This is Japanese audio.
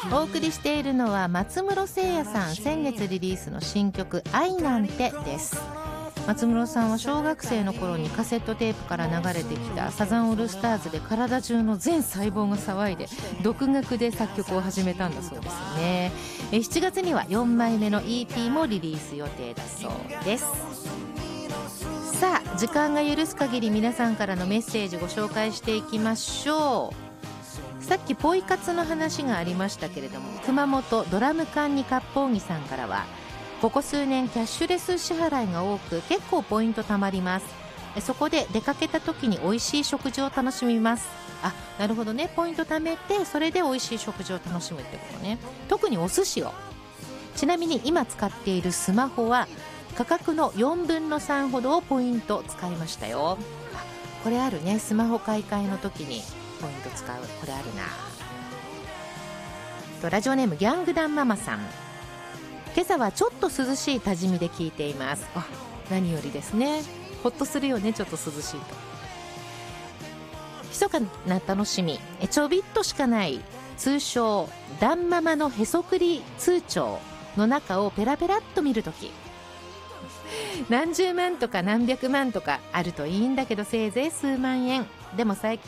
お送りしているのは松室聖弥さん先月リリースの新曲愛なんてです。松室さんは小学生の頃にカセットテープから流れてきたサザンオールスターズで体中の全細胞が騒いで独学で作曲を始めたんだそうですね。7月には4枚目の EP もリリース予定だそうです。さあ時間が許す限り皆さんからのメッセージご紹介していきましょう。さっきポイ活の話がありましたけれども、熊本ドラム缶に割烹着さんからは、ここ数年キャッシュレス支払いが多く結構ポイント貯まります。そこで出かけた時に美味しい食事を楽しみます。あ、なるほどね。ポイント貯めてそれで美味しい食事を楽しむってことね。特にお寿司を。ちなみに今使っているスマホは価格の4分の3ほどをポイント使いましたよ。あ、これあるね。スマホ買い替えの時にポイント使う。これあるな。とラジオネームギャングダンママさん、今朝はちょっと涼しい多治見で聞いています。あ、何よりですね。ほっとするよね、ちょっと涼しいと。密かな楽しみ、ちょびっとしかない通称ダンママのへそくり通帳の中をペラペラっと見るとき、何十万とか何百万とかあるといいんだけど、せいぜい数万円でも最近